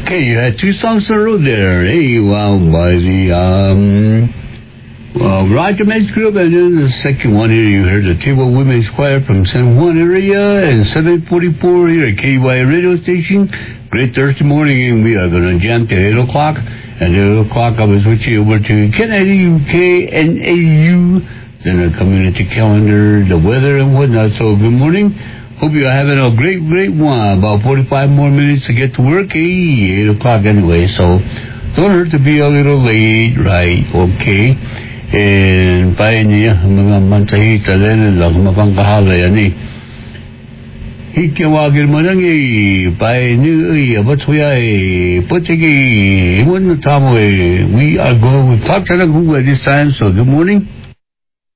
Okay, you had two songs in a row there. Hey, wow, by the Roger Men's Group, and then the second one here, you heard the Table Women's Choir from San Juan area, and 744 here at KY Radio Station. Great Thursday morning, and we are going to jam to 8 o'clock. At 8 o'clock, I will switch you over to Kennedy, KNAU, then the community calendar, the weather, and whatnot. So, good morning. Hope you're having a great one. About 45 more minutes to get to work. Hey, 8 o'clock anyway, so don't hurt to be a little late, right? Okay. And pa niya, mga mantahita din lang, mapangkahala yan eh. Hikiwagin mo lang eh, pa niya, abat suya eh, patigi, iwan na tamo eh. We are going, we talk to the Google this time, so good morning.